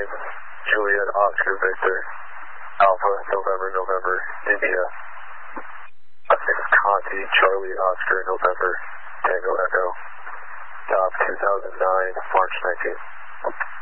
Juliet, Oscar, Victor, Alpha, November, India. 6 Conti, Charlie, Oscar, November, Tango Echo. 2009, March 19th.